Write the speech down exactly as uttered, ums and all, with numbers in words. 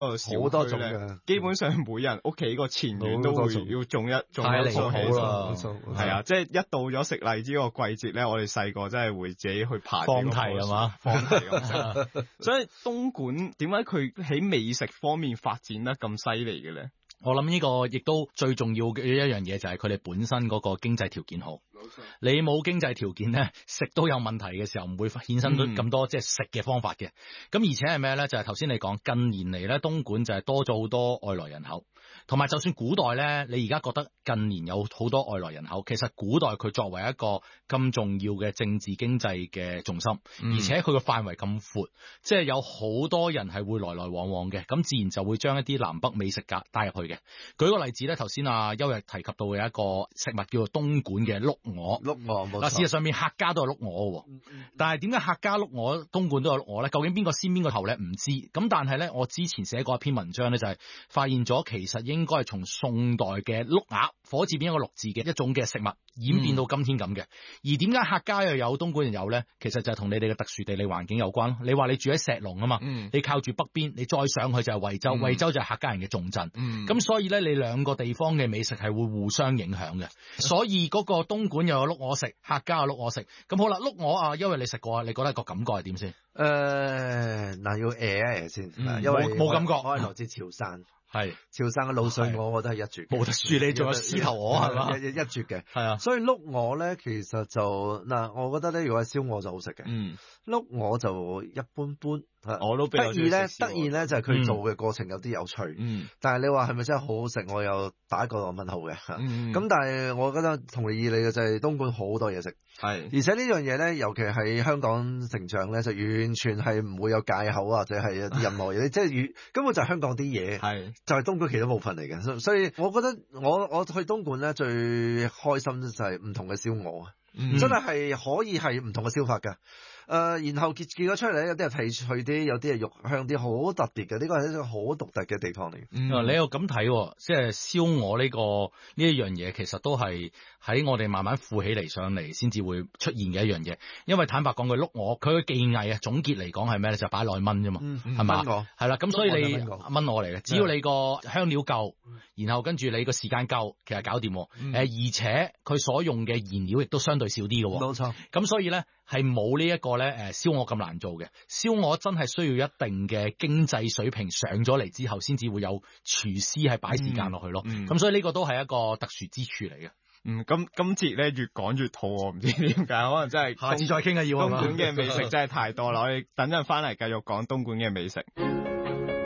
好多種嘅， 基本上每人屋企個前院都會要種一種一棵起啦， 係啊，即係一到咗食荔枝個季節咧，我哋細個真係會自己去爬放題係嘛， 放題咁食。所以東莞點解佢喺美食方面發展得咁犀利嘅咧？ 我諗呢個亦都最重要嘅一樣嘢就係佢哋本身嗰個經濟條件好。你冇經濟條件咧，食都有問題嘅時候，唔會衍生到咁多、嗯、即係食嘅方法嘅。咁而且係咩咧？就係頭先你講近年嚟咧，東莞就係多咗好多外來人口。同埋就算古代咧，你而家覺得近年有好多外來人口，其實古代佢作為一個咁重要嘅政治經濟嘅重心，嗯、而且佢個範圍咁闊，即係有好多人係會來來往往嘅，咁自然就會將一啲南北美食格帶入去嘅。舉個例子咧，頭先阿邱日提及到嘅一個食物叫做東莞嘅碌鵝， 碌鵝冇錯。 嗱，事實上面客家都有碌鵝喎，嗯嗯、但係點解客家碌鵝東莞都有碌鵝咧？究竟邊個先邊個頭咧？唔知。咁但係咧，我之前寫過一篇文章咧，就係發現咗其實應該係從宋代嘅碌鴨，火字邊一個六字嘅一種嘅食物演變到今天咁嘅。嗯、而點解客家又有東莞人有咧？其實就係同你哋嘅特殊地理環境有關。你話你住喺石龍啊嘛，嗯、你靠住北邊，你再上去就係惠州，惠、嗯、州就係客家人嘅重鎮。咁、嗯、所以咧，你兩個地方嘅美食係會互相影響嘅。所以嗰個東莞又有碌鵝食，客家有碌鵝食。咁好啦，碌鵝啊，因為你食過啊，你覺得個感覺係點先？ 誒，嗱，要誒一誒先， 嗯、 因為冇感覺， 我係來自潮汕。 係潮汕嘅滷水鵝，我覺得係一絕， 冇得輸。你仲有獅頭鵝係嘛？ 一一一絕嘅， 係啊。 所以碌鵝咧，其實就嗱，我覺得咧，如果係燒鵝就好食嘅。嗯，碌鵝就一般般。 我都得意咧，得意咧就係佢做嘅過程有啲有趣。嗯，但係你話係咪真係好好食？我又打一個問號嘅。嗯，咁但係我覺得同意你嘅就係東莞好多嘢食。係，而且呢樣嘢咧，尤其喺香港成長咧，就完全係唔會有戒口或者係任何嘢，即係根本就係香港啲嘢。係。就係東莞其中部分嚟嘅，所以我覺得我我去東莞咧最開心就係唔同嘅燒鵝啊，嗯、真係係可以係唔同嘅燒法㗎。誒、呃，然後結結咗出嚟，有啲係皮脆啲，有啲係肉香啲，好特別嘅。呢個係一個好獨特嘅地方嚟嘅。 嗯，你又咁睇，即係燒鵝呢個呢一樣嘢，其實都係喺我哋慢慢富起嚟上嚟，先至會出現嘅一樣嘢。因為坦白講，佢碌鵝，佢嘅技藝啊，總結嚟講係咩咧？就擺落去炆啫嘛，係嘛？係啦，咁所以你炆鵝嚟嘅，只要你個香料夠，然後跟住你個時間夠，其實搞掂。誒、嗯，而且佢所用嘅燃料亦都相對少啲嘅。 冇錯。 咁所以咧，係冇呢一個咧，誒，燒鵝咁難做嘅。燒鵝真係需要一定嘅經濟水平上咗嚟之後，先至會有廚師係擺時間落去咯。咁、嗯嗯、所以呢個都係一個特殊之處嚟嘅。 嗯，咁今節咧越講越肚餓，唔知點解，可能真係下次再傾啊，要東莞嘅美食真係太多啦。我哋等陣翻嚟繼續講東莞嘅美食。